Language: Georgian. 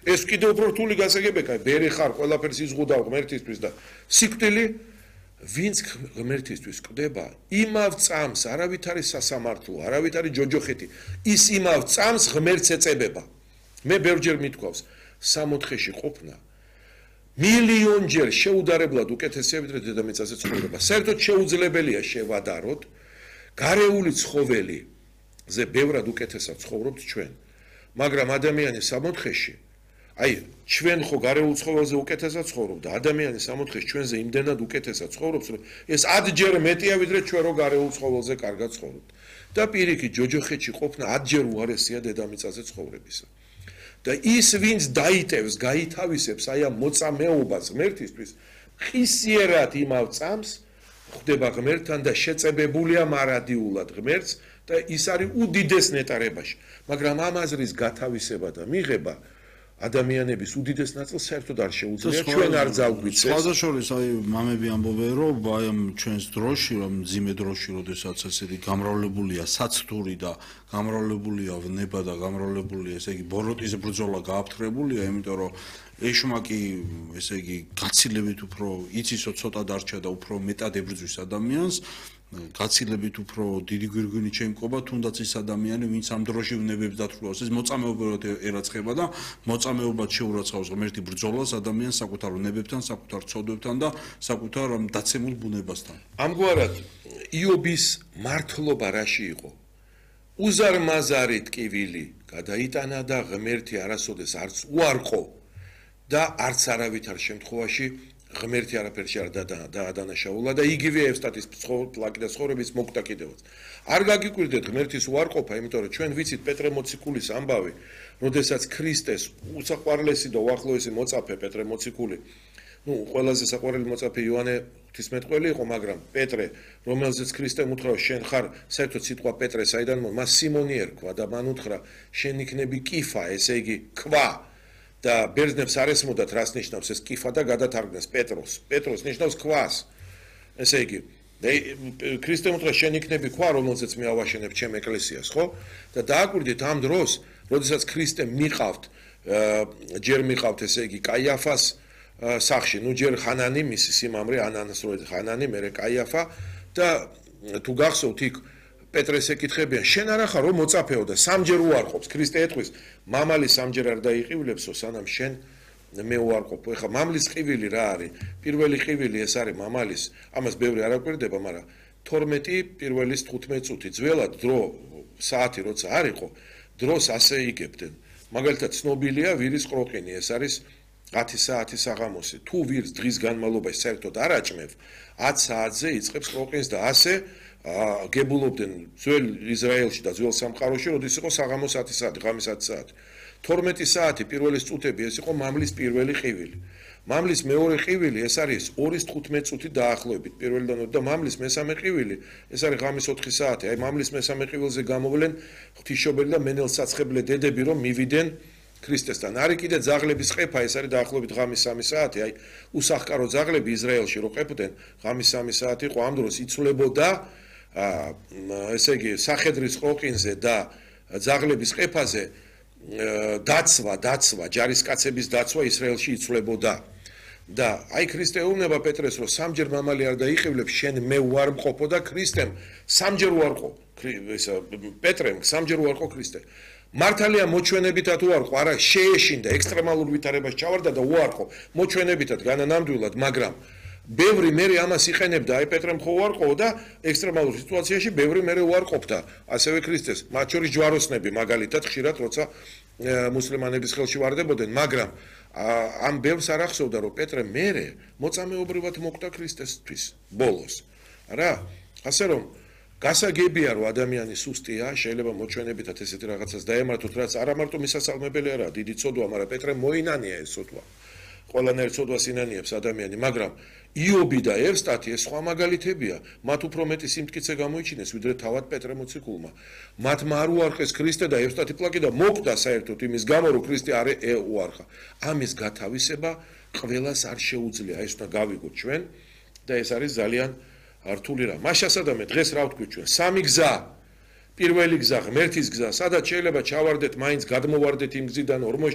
ეს კიდევ უფრო რთული გასაგებია, ბერი ხარ, ყველაფერს იზღუდავ ღმერთისთვის და სიკვდილი ვინც ღმერთისთვის კვდება, იმავ წამს არავით არის სასამართლო, არავით არის ჯოჯოხეთი, ის იმავ წამს ღმერთს ეწებება. მე ბევრჯერ მithქვავს, 64-ში ყოფნა მილიონჯერ შეუდარებლად უკეთესია ვიდრე დედამიწაზე ცხოვრება. საერთოდ შეუძლებელია შევადაროთ, გარეული ცხოველიზე ბევრად უკეთესად ცხოვრობთ ჩვენ, მაგრამ ადამიანის 64-ში აი ჩვენ ხო გარეულ ცხოველზე უკეთესად ცხოვრობ და ადამიანის 64-ში ჩვენზე იმდენად უკეთესად ცხოვრობს, რომ ეს 10ჯერ მეტია ვიდრე ჩვენ რო გარეულ ცხოველზე კარგად ცხოვრობთ. და პირიქით ჯოჯოხეთში ყოფნა 10ჯერ უარესია დედამიწაზე ცხოვრებისა. და ის ვინც დაიტევს, გაითავისებს აი ამ მოწამეობას ღმერთისთვის, ხისიერად იმავ წამს ხვდება ღმერთთან და შეწებებულია მარადიულად ღმერთს და ის არის უდიდეს ნეტარებაში. მაგრამ ამ აზრის გათავისება და მიღება ადამიანების უდიდეს ნაწილს საერთოდ არ შეუძლია, ჩვენ არ ძალგვიცეს. სხვადასხვა აი მამები ამბობენ, რომ აი ამ ჩვენს დროში, რომ მძიმე დროში, როდესაც ესეთი გამრავლებულია საცდური და გამრავლებულია ვნება და გამრავლებულია, ესე იგი ბოროტის ბრძოლა გააფთრებულია, იმიტომ რომ ეშმაკი, ესე იგი გაცილებით უფრო იცისო ცოტა დარჩა და უფრო მეტად ებრძვის ადამიანს. გაცილებით უფრო დიდი გვირგვინით შეიმყოფა, თუნდაც ის ადამიანი, ვინც ამ დროში ვნებებს დათვლას, ეს მოწამეობად ერაცხება და მოწამეობად შეურაცხავს ღმერთი ბრძოლას ადამიანს საკუთარ ვნებებთან, საკუთარ ცოდვებთან და საკუთარ დაცემულ ბუნებასთან. ამგვარად იობის მართლობა რაში იყო? უზარმაზარი ტკივილი გადაიტანა და ღმერთი არასოდეს არც უარყო და არც არავითარ შემთხვევაში ღმერთი არაფერში არ დაადანაშაულა და იგივე ევსტატის პლაკი და ცხოვრების მოკვდა კიდევაც. არ გაგიკვირდეთ ღმერთის უარყოფა, იმიტომ რომ ჩვენ ვიცით პეტრე მოციქულის ამბავი, როდესაც ქრისტეს უსაყვარლესი და უახლოესი მოწაფე პეტრე მოციქული, ყველაზე საყვარელი მოწაფე იოანე ღვთისმეტყველი იყო, მაგრამ პეტრე, რომელზეც ქრისტემ უთხრა, შენ ხარ, საერთოდ სიტყვა პეტრე საიდან მას სიმონი ერქვა და მან უთხრა, შენ იქნები კიფა, ესე იგი ქვა. და ბერძნებს არ ესმოდათ რას ნიშნავს ეს კიფა და გადათარგმნეს პეტროს. პეტროს ნიშნავს ქვას. ესე იგი, ქრისტემ უთხრა შენ იქნები ქვა, რომელზეც მე ავაშენებ ჩემ ეკლესიას, ხო? და დააკვირდით ამ დროს, როდესაც ქრისტემ მიყავთ, ჯერ მიყავთ, ესე იგი, კაიაფას სახში, ჯერ ხანანი, მისი სიმამრე, ანანას როეთ ხანანი, მერე კაიაფა და თუ გახსოვთ იქ პეტრეს ეკითხებიან, შენ არა ხარ რომ მოწაფეო და სამჯერ უარყოფს, ქრისტე ეთქვის, მამალი სამჯერ არ დაიყივილებსო, სანამ შენ მე უარყოფო. ეხლა მამლის ყივილი რა არის? პირველი ყივილი ეს არის მამალის, ამას ბევრი არ აკვირდება, მაგრამ 12 პირველის 15 წუთი ძველად დრო საათი როცა არ იყო, დროს ასე იგებდნენ. მაგალითად ცნობილია ვირის ყროყინი, ეს არის 10 საათი საღამოსი. თუ ვირს დღის განმავლობაში საერთოდ არ აჭმევ, 10 საათზე იწყებს ყროყინს და ასე გებულობდნენ ძველ ისრაელში და ძველ სამყაროში, როდის იყო საღამოს 10 საათი, ღამის 10 საათი. 12 საათი პირველი წუთები ეს იყო მამლის პირველი ყივილი. მამლის მეორე ყივილი ეს არის 2:15 წუთი დაახლოებით პირველიდან და მამლის მესამე ყივილი ეს არის ღამის 4 საათი. აი მამლის მესამე ყივილზე გამოვლენ ღვთისმშობელი და მენელსაცხებლე დედები რომ მივიდნენ ქრისტესთან. არის კიდე ძაღლების ყეფა, ეს არის დაახლოებით ღამის 3 საათი. აი უსახკარო ძაღლები ისრაელში რო ყეფდნენ, ღამის 3 საათი იყო, ამ დროს იცვლებოდა ესე იგი სახედრის ყოყინზე და ძაღლების ყეფაზე დაცვა, ჯარისკაცების დაცვა ისრაელში იცვლებოდა. და აი ქრისტე ეუბნება პეტრეს, რომ სამჯერ მამალი არ დაიყივლებს, შენ მე უარ მყოფო და ქრისტემ სამჯერ უარყო. პეტრემ სამჯერ უარყო ქრისტე. მართალია მოჩვენებითად უარყო, არა შეეშინდა, ექსტრემალურ ვითარებას ჩავარდა და უარყო. მოჩვენებითად განანამდვილად, მაგრამ ბევრი მერე ამას იყენებდა, აი პეტრემ ხო უარყო და ექსტრემალურ სიტუაციაში ბევრი მერე უარყოფდა ასევე ქრისტეს, მათ შორის ჯვაროსნები მაგალითად ხშირად როცა მუსლიმანების ხელში ვარდებოდნენ, მაგრამ ამ ბევრს არ ახსოვდა, რომ პეტრე მერე მოწამეობრივად მოკვდა ქრისტესთვის ბოლოს. რა? ასე რომ გასაგებია, რომ ადამიანი სუსტია, შეიძლება მოჩვენებითად ესეთი რაღაცას დაემართოთ, რაც არა მარტო მისასალმებელი არაა, დიდი ცოდვა, მაგრამ პეტრემ მოინანია ეს ცოდვა. ყველანაირ ცოდვას ინანიებს ადამიანი, მაგრამ იობი და ევსტატი ეს სხვა მაგალითებია, მათ უფრო მეტი სიმტკიცე გამოიჩინეს, ვიდრე თავად პეტრე მოციქულმა. მათმა არ უარყეს ქრისტე და ევსტატი პლაკი და მოკვდა საერთოდ იმის გამო, რომ ქრისტე არ უარყა. ამის გათავისება ყველას არ შეუძლია, ეს უნდა გავიგოთ ჩვენ და ეს არის ძალიან რთული რამ. მაშასადამე დღეს რა ვთქვით ჩვენ? სამი გზა. პირველი გზა, ღმერთის გზა, სადაც შეიძლება ჩავარდეთ, მაინც გადმოვარდეთ იმ გზიდან, ორმოში